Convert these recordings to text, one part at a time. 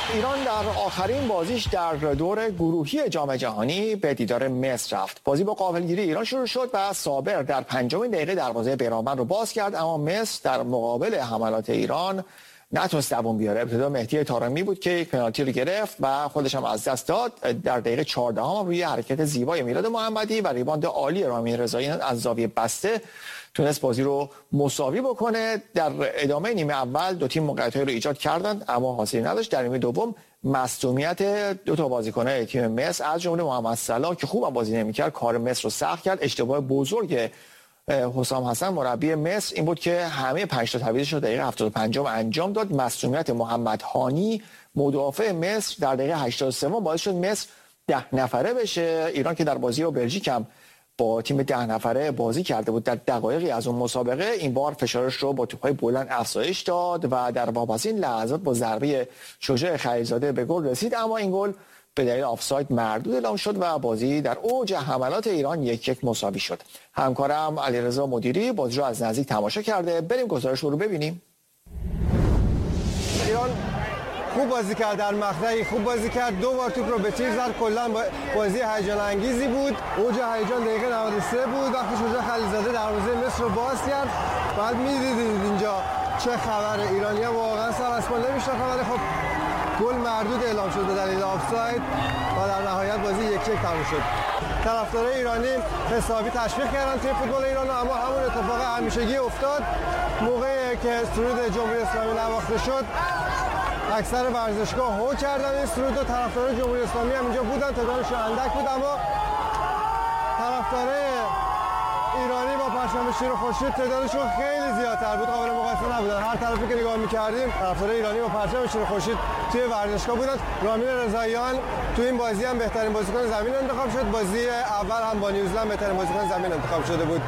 ایران در آخرین بازیش در دور گروهی جام جهانی به دیدار مصر رفت. بازی با غافلگیری ایران شروع شد و صابر در پنجمین دقیقه دروازه بهرامند رو باز کرد، اما مصر در مقابل حملات ایران نتونست دووم بیاره. ابتدا مهدی طارمی بود که یک پنالتی رو گرفت و خودش هم از دست داد. در دقیقه 14 هم روی حرکت زیبای میلاد محمدی و ریباند عالی رامین رضایی از زاویه بسته تونست بازی رو مساوی بکنه. در ادامه نیمه اول دو تیم موقعیت‌هایی رو ایجاد کردند اما حاصلی نداشت. در نیمه دوم مصدومیت دو تا بازیکن تیم مصر از جمله محمد صلاح که خوب بازی نمی‌کرد کار مصر رو سخت کرد. اشتباه بزرگ حسام حسن مربی مصر این بود که همه 5 تا تعویضش رو دقیقه 75 انجام داد. مصدومیت محمد هانی مدافع مصر در دقیقه 83 باعث شد مصر 10 نفره بشه. ایران که در بازی با بلژیک هم با تیم 10 نفره بازی کرده بود در دقایقی از اون مسابقه، این بار فشارش رو با توپ‌های بلند افزایش داد و در واپسین لحظات با ضربه شجاع خلیلزاده به گل رسید، اما این گل به دلیل آفساید مردود اعلام شد و بازی در اوج حملات ایران 1-1 مساوی شد. همکارم علیرضا مدیری بازی رو از نزدیک تماشا کرده. بریم گزارش رو ببینیم. ایران خوب بازی کرد، در مقطعی خوب بازی کرد، 2 بار توپ رو به تیر زد. کلا بازی هیجان انگیزی بود. اوج هیجان دقیقه 93 بود وقتی شجاع خلیلزاده دروازه مصر رو باز کرد. بعد می‌دیدید اینجا چه خبره، ایرانی‌ها واقعا سر از پا نمی‌شناختن، ولی خب گل مردود اعلام شد به دلیل آفساید و در نهایت بازی 1-1 تموم شد. طرفدارای ایرانی حسابی تشویق کردن توی فوتبال ایران، اما همون اتفاق همیشگی افتاد. موقعی که سرود جمهوری اسلامی نواخته شد اکثر ورزشگاه هو کردن این سرود و طرفدارای جمهوری اسلامی هم اینجا بودن، تعدادشون اندک بود، اما طرفدارای ایرانی با پرچم شیر و خورشید تعدادشون خیلی زیادتر بود، قابل مقایسه نبودن. هر طرفی که نگاه می‌کردیم طرفدارای ایرانی با پرچم شیر و خورشید توی ورزشگاه بودن. رامین رضاییان تو این بازی هم بهترین بازیکن زمین انتخاب شد. بازی اول هم با نیوزلند بهترین بازیکن زمین انتخاب شده بود.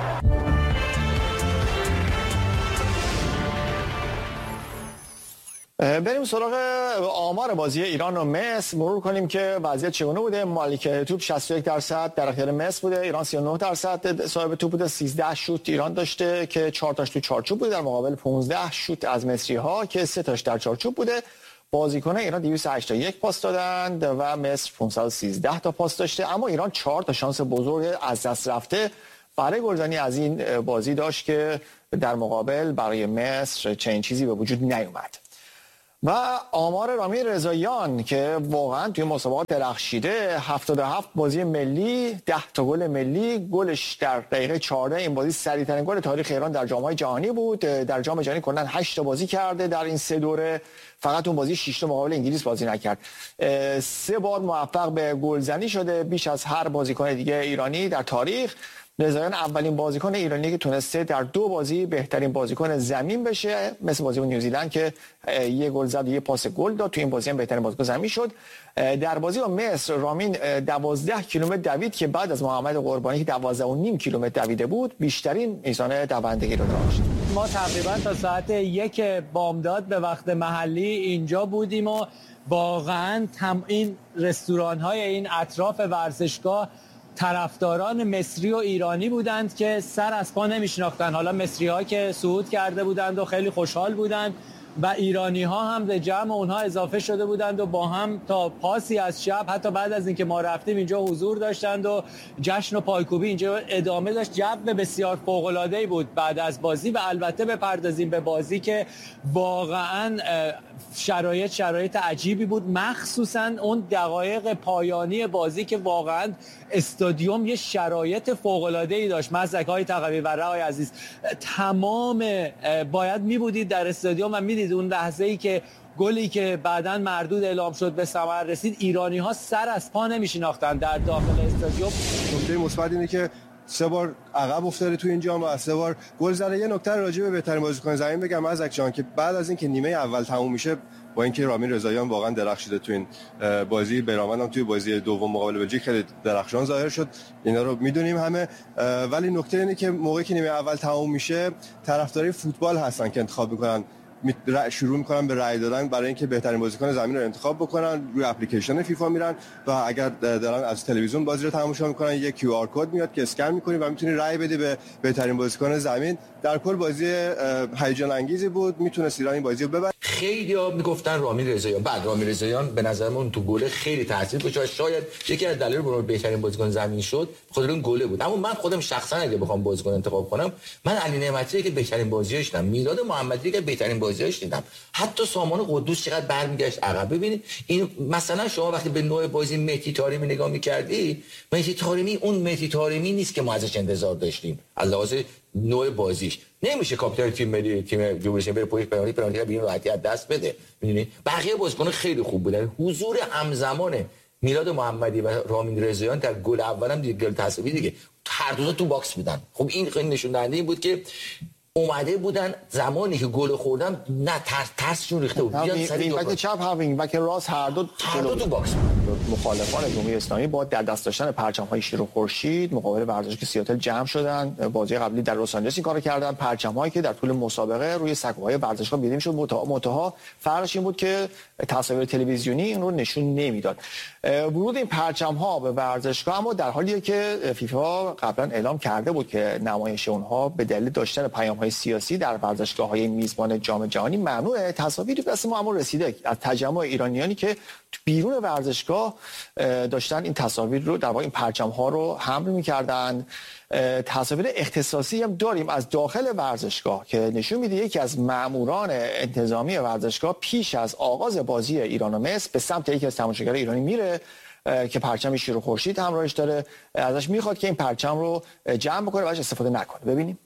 بریم سراغ آمار بازی ایران و مصر، مرور کنیم که وضعیت چگونه بوده. مالکیت توپ 61% در اختیار مصر بوده، ایران 39% صاحب توپ بوده. 13 شوت ایران داشته که 4 تاش تو چارچوب بوده، در مقابل 15 شوت از مصری ها که 3 تاش در چارچوب بوده. بازیکن ایران 281 پاس دادند و مصر 513 تا پاس داشته، اما ایران 4 تا شانس بزرگ از دست رفته برای گلزنی از این بازی داشت که در مقابل برای مصر چنین چیزی به وجود نیومد. و آمار رامین رضاییان که واقعا توی مسابقات درخشیده، 77 بازی ملی، 10 تا گل ملی، گلش در دقیقه 14 این بازی سریع‌ترین گل تاریخ ایران در جام‌های جهانی بود. در جام جهانی کلاً 8 تا بازی کرده در این 3 دوره، فقط اون بازی 6 تا مقابل انگلیس بازی نکرد. 3 بار موفق به گلزنی شده، بیش از هر بازیکن دیگه ایرانی در تاریخ. رضاییان اولین بازیکن ایرانی که تونسته در 2 بازی بهترین بازیکن زمین بشه، مثل بازی با نیوزیلند که 1 گل زد و 1 پاس گل داد، تو این بازی هم بهترین بازیکن زمین شد. در بازی با مصر رامین 12 کیلومتر دوید که بعد از محمد قربانی که 12.5 کیلومتر دویده بود بیشترین میزان دوندگی رو داشت. ما تقریبا تا ساعت 1 بامداد به وقت محلی اینجا بودیم و واقعا این رستوران‌های این اطراف ورزشگاه طرفداران مصری و ایرانی بودند که سر از پا نمیشناختن. حالا مصری‌ها که صعود کرده بودند و خیلی خوشحال بودند و ایرانی‌ها هم به جمع اونها اضافه شده بودند و با هم تا پاسی از شب، حتی بعد از اینکه ما رفتیم، اینجا حضور داشتند و جشن و پایکوبی اینجا ادامه داشت. جو بسیار فوق‌العاده‌ای بود بعد از بازی. و البته بپردازیم به بازی که واقعاً شرایط عجیبی بود، مخصوصاً اون دقایق پایانی بازی که واقعاً استادیوم یه شرایط فوق‌العاده‌ای داشت. مزدک‌های تقوی و رای عزیز تمام باید می‌بودید در استادیوم و می‌دید اون لحظه‌ای که گلی که بعداً مردود اعلام شد به ثمر رسید، ایرانی‌ها سر از پا نمی‌شناختن در داخل استادیوم. نکته مثبت اینه که 3 بار عقب افتاده تو این جام و 3 بار گل زده. یه نکته راجع به بهترین بازیکن زمین بگم مزدک جان که بعد از اینکه نیمه اول تموم میشه، با اینکه رامین رضاییان واقعا درخشیده تو این بازی، بهرامند هم توی بازی دوم مقابل بلژیک خیلی درخشان ظاهر شد، اینا رو میدونیم همه، ولی نکته اینه که موقعی که نیمه اول تموم میشه طرفدارای فوتبال هستن که انتخاب میکنن، شروع میکنن به رأی دادن برای اینکه بهترین بازیکن زمین رو انتخاب بکنن. روی اپلیکیشن فیفا میرن و اگر دارن از تلویزیون بازی رو تماشا میکنن یک کیو آر کد میاد که اسکن میکنی و میتونی رأی بدی به بهترین بازیکن زمین. در کل بازی هیجان انگیزی بود، میتونست ایران این بازی رو ببره. خیلی‌ها میگفتن رامین رضاییان. بعد رامین رضاییان به نظر من تو گل خیلی تاثیر گذاشت. شاید یکی از دلایل برای بهترین بازیکن زمین شد خود اون گله بود. اما من خودم شخصا اگه بخوام بازیکن انتخاب کنم، من علی نعمتی که بهترین بازیش دیدم، میلاد محمدی که بهترین بازیش دیدم، حتی سامان قدوس چقدر برمیگشت عقب. ببینید این مثلا شما وقتی به نوع بازی مهدی طارمی نگاه می‌کردی، مهدی طارمی اون مهدی طارمی نیست که ما ازش انتظار داشتیم. از لحاظ نوع بازیش نمیشه کاپیتان تیم ملی تیم جمهوری بره پشت پنالتی بیرون راحتی از دست بده. میدونی بقیه بازیکن‌ها خیلی خوب بودن. حضور همزمان میلاد محمدی و رامین رضاییان در گل اولم دیگه گل تساوی دیگه هر دو تو باکس بودن. خب این خیلی نشون دهنده این بود که اومده بودن زمانی که گل خوردن نه ترسشون ریخته بود. وینگ چپ هم وینگ بک راست هر دو تو باکس. مخالفان جمهوری اسلامی با در دست داشتن پرچم‌های شیر و خورشید مقابل ورزشگاه سیاتل جمع شدن. بازی قبلی در لس آنجلس این کارو کردن. پرچم‌هایی که در طول مسابقه روی سکوهای ورزشگاه دیده می‌شد، منتها فرقش این بود که تصاویر تلویزیونی این رو نشون نمیداد. ورود این پرچم‌ها به ورزشگاه اما در حالیه که فیفا قبلا اعلام کرده بود که نمایش اونها به دلیل داشتن پیام‌های سیاسی در ورزشگاه‌های میزبان جام جهانی ممنوعه. تصاویری به دست ما اما رسیده از تجمع ایرانیانی که بیرون ورزشگاه داشتن این تصاویر رو در واقع این پرچم‌ها رو حمل می‌کردن. تصاویر اختصاصی هم داریم از داخل ورزشگاه که نشون میده یکی از ماموران انتظامی ورزشگاه پیش از آغاز بازی ایران و مصر به سمت یکی از تماشاگران ایرانی میره که پرچم شیر و خورشید همراهش داره، ازش میخواد که این پرچم رو جمع بکنه و ازش استفاده نکنه. ببینیم.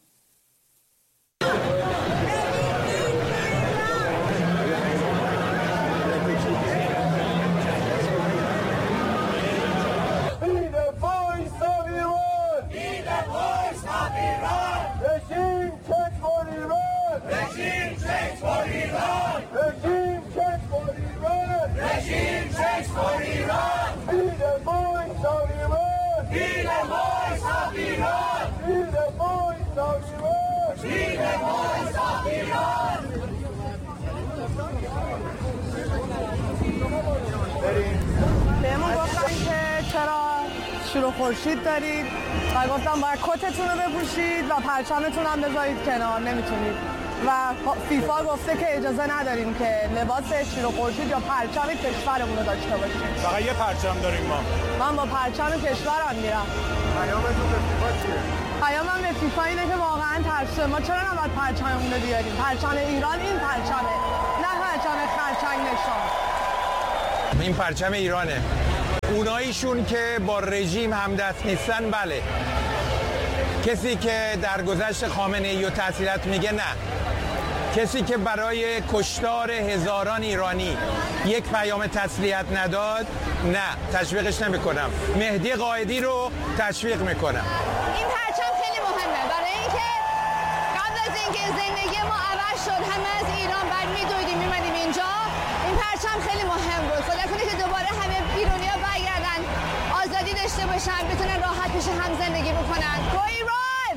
بهمون گفتن که چرا شیر و خورشید دارید و گفتم باید کتتون رو بپوشید و پرچمتون هم بذارید کنار، نمیتونید. و فیفا گفته که اجازه نداریم که لباس شیر و خورشید یا پرچم کشورمون رو داشته باشیم. فقط یه پرچم داریم ما. من با پرچم کشورم میرم. پیامتون به فیفا چیه؟ پیامم به فیفا اینه که واقعا ترسه. ما چرا نباید پرچممون رو بیاریم؟ پرچم ایران این پرچمه، نه پرچم خرچنگ نشان. این پرچم ایرانه. اوناییشون که با رژیم همدست نیستن بله. کسی که در گذشت خامنه‌ای و تحصیلات میگه نه. کسی که برای کشتار هزاران ایرانی یک پیام تسلیت نداد نه، تشویقش نمیکنم. مهدی قائدی رو تشویق میکنم. این پرچم خیلی مهمه برای اینکه قبل از اینکه زندگی ما عوض شد همه از ایران برمی‌دویدیم میمدیم اینجا. این پرچم خیلی مهم بود. خدا کنه که دوباره همه ایرانی‌ها برگردن، آزادی داشته باشن، بتونن راحت پیش هم زندگی بکنن. گو ایران!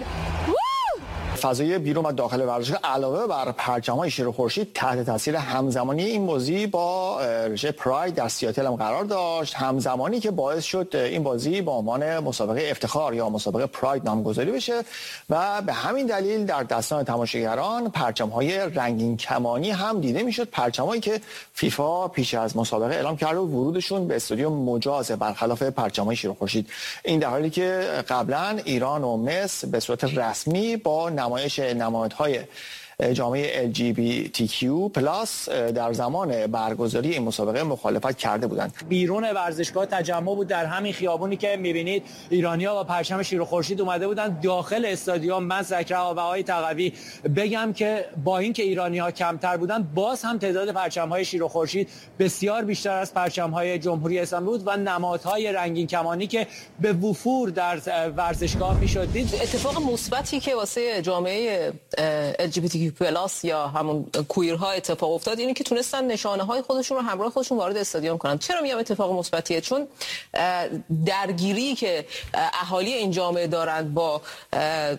فضای بیرون و داخل ورزشگاه علاوه بر پرچم‌های شیر و خورشید تحت تاثیر همزمانی این بازی با رژه پراید در سیاتل هم قرار داشت، همزمانی که باعث شد این بازی با عنوان مسابقه افتخار یا مسابقه پراید نامگذاری بشه و به همین دلیل در دستان تماشاگران پرچم‌های رنگین کمانی هم دیده میشد. پرچم‌هایی که فیفا پیش از مسابقه اعلام کرده و ورودشون به استادیوم مجازه برخلاف پرچم‌های شیر و خورشید. این در حالی که قبلا ایران و مصر به صورت رسمی با نمایش‌های جامعه LGBTQ+ در زمان برگزاری این مسابقه مخالفت کرده بودند. بیرون ورزشگاه تجمع بود در همین خیابونی که می‌بینید ایرانی‌ها با پرچم شیر و خورشید اومده بودن داخل استادیوم. من ذکرها و آقای تقوی بگم که با اینکه ایرانی‌ها کمتر بودن باز هم تعداد پرچم‌های شیر و خورشید بسیار بیشتر از پرچم‌های جمهوری اسلامی بود و نمادهای رنگین کمانی که به وفور در ورزشگاه می‌شد. اتفاق مثبتی که واسه جامعه LGBTQ+ یا همون کویرها اتفاق افتاد اینه که تونستن نشانه‌های خودشون رو همراه خودشون وارد استادیوم کنن. چرا میگم اتفاق مثبتیه؟ چون درگیری که اهالی این جامعه دارند با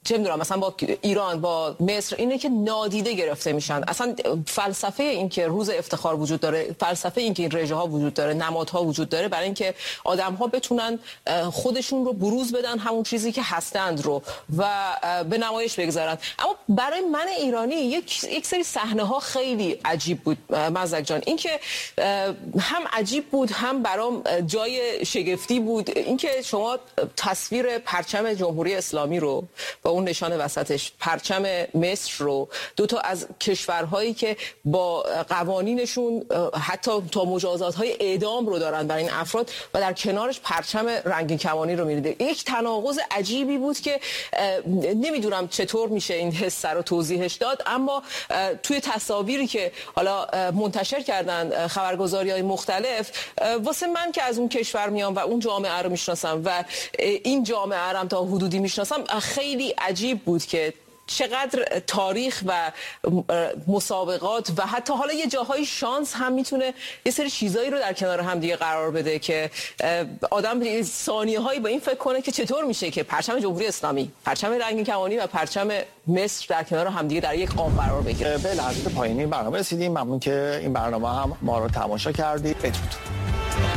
چه می‌دونم مثلا با ایران با مصر اینه که نادیده گرفته میشن. اصلا فلسفه این که روز افتخار وجود داره، فلسفه این که این رژه ها وجود داره، نمادها وجود داره برای اینکه آدم‌ها بتونن خودشون رو بروز بدن، همون چیزی که هستند رو و به نمایش بگذارن. اما برای من ایرانی یک سری صحنه‌ها خیلی عجیب بود مزدک جان. این که هم عجیب بود هم برام جای شگفتی بود اینکه شما تصویر پرچم جمهوری اسلامی رو با اون نشان وسطش، پرچم مصر رو، دو تا از کشورهایی که با قوانینشون حتی تا مجازات‌های اعدام رو دارن برای این افراد و در کنارش پرچم رنگین کمانی رو می‌دید. یک تناقض عجیبی بود که نمیدونم چطور میشه این حس رو توضیحش داد، اما توی تصاویری که حالا منتشر کردن خبرگزاری‌های مختلف، واسه من که از اون کشور میام و اون جامعه رو میشناسم و این جامعه رو هم تا حدودی میشناسم، خیلی عجیب بود که چقدر تاریخ و مسابقات و حتی حالا یه جاهای شانس هم میتونه یه سری چیزایی رو در کنار هم دیگه قرار بده که آدم ثانیه‌هایی با این فکر کنه که چطور میشه که پرچم جمهوری اسلامی، پرچم رنگین کمانی و پرچم مصر در کنار هم دیگه در یک قاب قرار بگیره. به لحظه پایانی برنامه رسیدیم. ممنون که این برنامه هم ما رو تماشا کردید. بدرود.